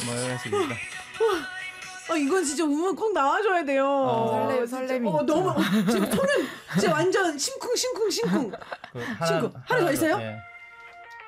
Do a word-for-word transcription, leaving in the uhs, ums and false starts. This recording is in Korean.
뭐 이런 식입니다. 어, 이건 진짜 우면 꼭 나와줘야 돼요. 어, 설레, 설렘이 어, 있죠. 너무 지금 손은 진짜 완전 심쿵 심쿵 심쿵. 그 하나, 심쿵. 하나 더 있어요? 예.